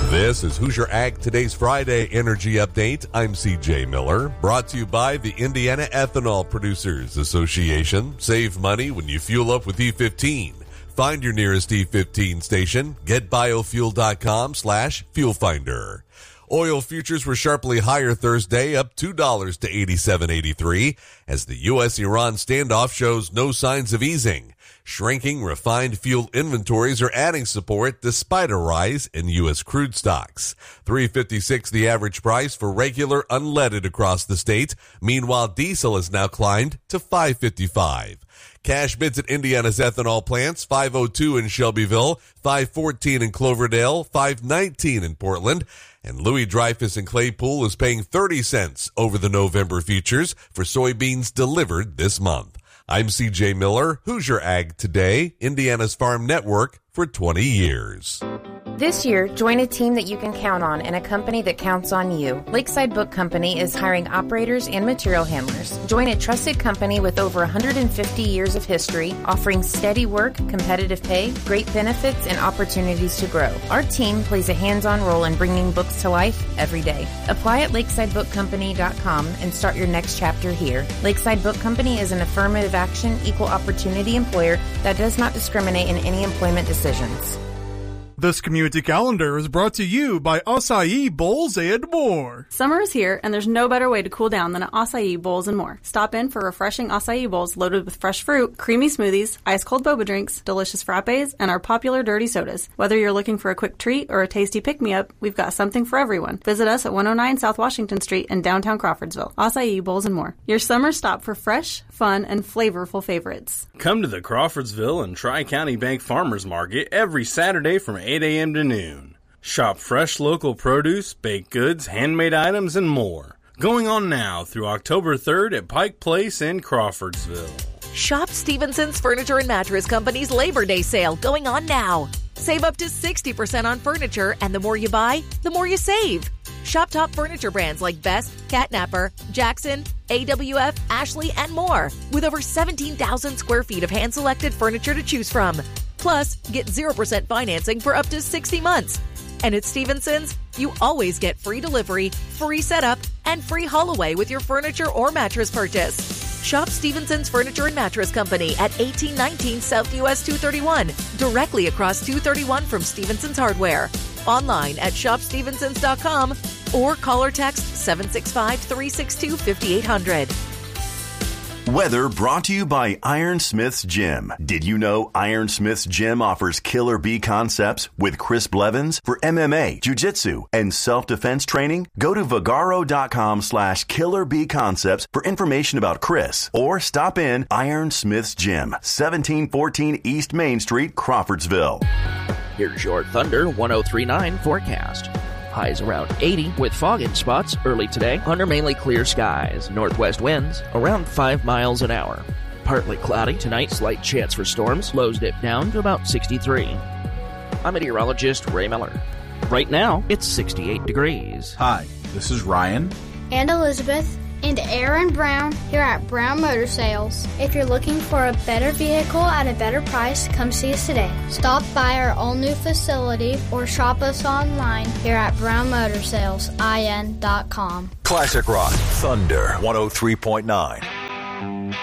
This is Hoosier Ag Today's Friday Energy Update. I'm CJ Miller, brought to you by the Indiana Ethanol Producers Association. Save money when you fuel up with E15. Find your nearest E15 station. GetBiofuel.com/fuel finder. Oil futures were sharply higher Thursday, up $2 to 87.83, as the U.S.-Iran standoff shows no signs of easing. Shrinking refined fuel inventories are adding support despite a rise in U.S. crude stocks. $3.56 the average price for regular unleaded across the state. Meanwhile, diesel has now climbed to $5.55. Cash bids at Indiana's ethanol plants, $5.02 in Shelbyville, $5.14 in Cloverdale, $5.19 in Portland. And Louis Dreyfus in Claypool is paying 30 cents over the November futures for soybeans delivered this month. I'm CJ Miller, Hoosier Ag Today, Indiana's Farm Network for 20 years. This year, join a team that you can count on and a company that counts on you. Lakeside Book Company is hiring operators and material handlers. Join a trusted company with over 150 years of history, offering steady work, competitive pay, great benefits, and opportunities to grow. Our team plays a hands-on role in bringing books to life every day. Apply at lakesidebookcompany.com and start your next chapter here. Lakeside Book Company is an affirmative action, equal opportunity employer that does not discriminate in any employment decisions. This community calendar is brought to you by Acai Bowls and More. Summer is here, and there's no better way to cool down than at Acai Bowls and More. Stop in for refreshing acai bowls loaded with fresh fruit, creamy smoothies, ice-cold boba drinks, delicious frappes, and our popular dirty sodas. Whether you're looking for a quick treat or a tasty pick-me-up, we've got something for everyone. Visit us at 109 South Washington Street in downtown Crawfordsville. Acai Bowls and More. Your summer stop for fresh, fun, and flavorful favorites. Come to the Crawfordsville and Tri-County Bank Farmers Market every Saturday from 8 a.m. to noon. Shop fresh local produce, baked goods, handmade items, and more. Going on now through October 3rd at Pike Place in Crawfordsville. Shop Stevenson's Furniture and Mattress Company's Labor Day sale going on now. Save up to 60% on furniture, and the more you buy, the more you save. Shop top furniture brands like Best, Catnapper, Jackson, AWF, Ashley, and more, with over 17,000 square feet of hand-selected furniture to choose from. Plus, get 0% financing for up to 60 months. And at Stevenson's, you always get free delivery, free setup, and free haul away with your furniture or mattress purchase. Shop Stevenson's Furniture and Mattress Company at 1819 South US 231, directly across 231 from Stevenson's Hardware. Online at shopstevensons.com or call or text 765-362-5800. Weather brought to you by Ironsmith's Gym. Did you know Ironsmith's Gym offers Killer Bee concepts with Chris Blevins for MMA, jiu-jitsu, and self-defense training? Go to Vagaro.com/Killer Bee Concepts for information about Chris, or stop in Ironsmith's Gym, 1714 East Main Street, Crawfordsville. Here's your Thunder 1039 forecast. Highs around 80 with fog in spots early today under mainly clear skies. Northwest winds around 5 miles an hour. Partly cloudy tonight, slight chance for storms. Lows dip down to about 63. I'm meteorologist Ray Miller. Right now, it's 68 degrees. Hi, this is Ryan and Elizabeth and Aaron Brown here at Brown Motor Sales. If you're looking for a better vehicle at a better price, come see us today. Stop by our all-new facility or shop us online here at brownmotorsalesin.com. Classic Rock, Thunder 103.9.